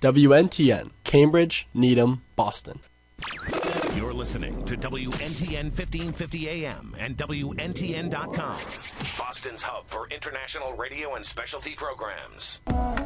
WNTN, Cambridge, Needham, Boston. You're listening to WNTN 1550 AM and WNTN.com, Boston's hub for international radio and specialty programs.